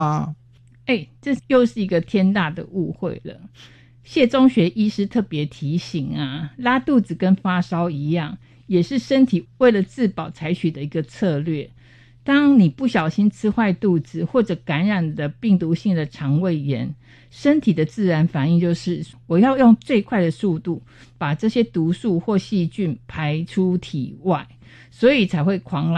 这又是一个天大的误会了。谢中学医师特别提醒啊，拉肚子跟发烧一样，也是身体为了自保采取的一个策略。当你不小心吃坏肚子或者感染的病毒性的肠胃炎，身体的自然反应就是我要用最快的速度把这些毒素或细菌排出体外，所以才会狂拉